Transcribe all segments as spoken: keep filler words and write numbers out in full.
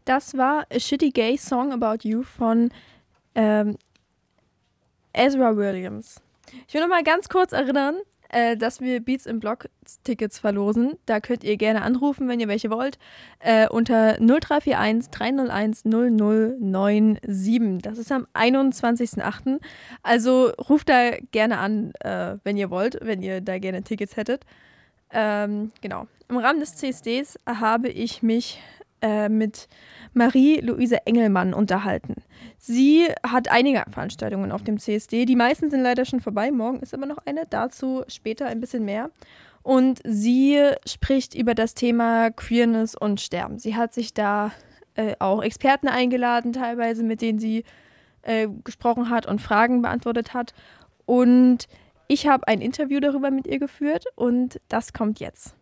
Das war A Shitty Gay Song About You von ähm, Ezra Williams. Ich will noch mal ganz kurz erinnern, äh, dass wir Beats im Block Tickets verlosen. Da könnt ihr gerne anrufen, wenn ihr welche wollt, äh, unter null drei vier eins drei null eins null null neun sieben. Das ist am einundzwanzigsten achten Also ruft da gerne an, äh, wenn ihr wollt, wenn ihr da gerne Tickets hättet. Ähm, genau. Im Rahmen des C S Ds habe ich mich äh, mit Marie-Luise Engelmann unterhalten. Sie hat einige Veranstaltungen auf dem C S D. Die meisten sind leider schon vorbei. Morgen ist aber noch eine. Dazu später ein bisschen mehr. Und sie spricht über das Thema Queerness und Sterben. Sie hat sich da äh, auch Experten eingeladen, teilweise, mit denen sie äh, gesprochen hat und Fragen beantwortet hat. Und ich habe ein Interview darüber mit ihr geführt und das kommt jetzt.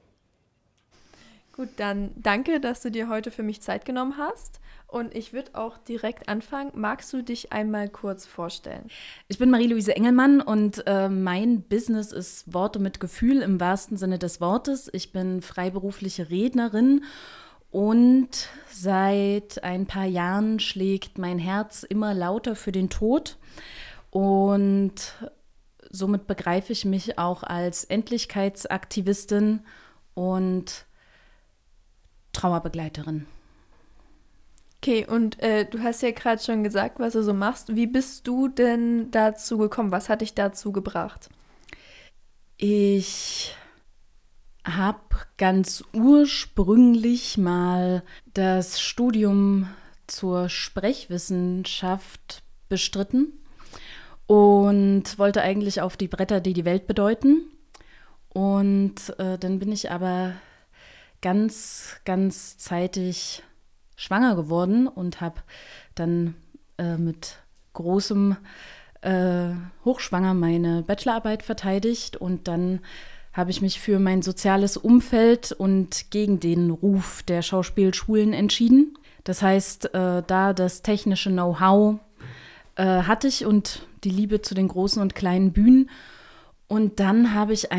Gut, dann danke, dass du dir heute für mich Zeit genommen hast. Und ich würde auch direkt anfangen. Magst du dich einmal kurz vorstellen? Ich bin Marie-Luise Engelmann und äh, mein Business ist Worte mit Gefühl im wahrsten Sinne des Wortes. Ich bin freiberufliche Rednerin und seit ein paar Jahren schlägt mein Herz immer lauter für den Tod. Und somit begreife ich mich auch als Endlichkeitsaktivistin und Trauerbegleiterin. Okay, und äh, du hast ja gerade schon gesagt, was du so machst. Wie bist du denn dazu gekommen? Was hat dich dazu gebracht? Ich habe ganz ursprünglich mal das Studium zur Sprechwissenschaft bestritten und wollte eigentlich auf die Bretter, die die Welt bedeuten. Und äh, dann bin ich aber ganz, ganz zeitig schwanger geworden und habe dann äh, mit großem äh, Hochschwanger meine Bachelorarbeit verteidigt. Und dann habe ich mich für mein soziales Umfeld und gegen den Ruf der Schauspielschulen entschieden. Das heißt, äh, da das technische Know-how äh, hatte ich und die Liebe zu den großen und kleinen Bühnen. Und dann habe ich